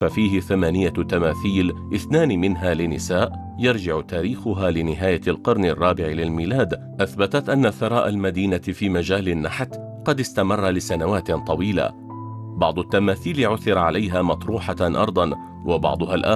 ففيه 8 تماثيل، 2 منها لنساء، يرجع تاريخها لنهاية القرن الرابع للميلاد، أثبتت أن ثراء المدينة في مجال النحت قد استمر لسنوات طويلة. بعض التماثيل عثر عليها مطروحة أرضا، وبعضها الآخر